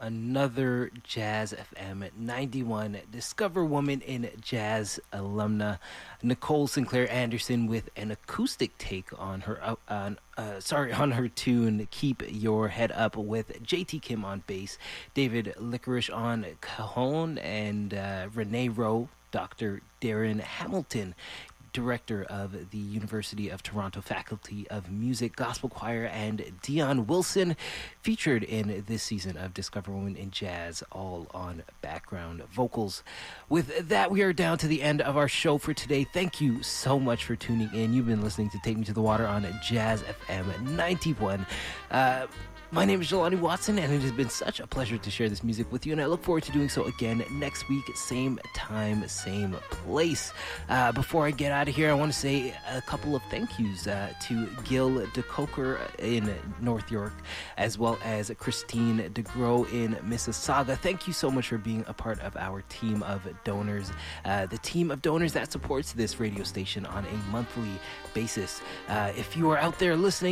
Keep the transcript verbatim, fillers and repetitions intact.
another Jazz F M ninety-one Discover Woman in Jazz alumna Nicole Sinclair Anderson with an acoustic take on her uh, on uh, sorry on her tune Keep Your Head Up, with J T Kim on bass, David Licorice on cajon, and uh, Renee Rowe, Doctor Darren Hamilton, director of the University of Toronto Faculty of Music Gospel Choir, and Dion Wilson, featured in this season of Discover Women in Jazz, all on background vocals. With that, we are down to the end of our show for today. Thank you so much for tuning in. You've been listening to Take Me to the Water on Jazz F M ninety-one. Uh, My name is Jelani Watson, and it has been such a pleasure to share this music with you, and I look forward to doing so again next week, same time, same place. Uh, before I get out of here, I want to say a couple of thank yous uh, to Gil DeCoker in North York, as well as Christine DeGros in Mississauga. Thank you so much for being a part of our team of donors, uh, the team of donors that supports this radio station on a monthly basis. Uh, if you are out there listening,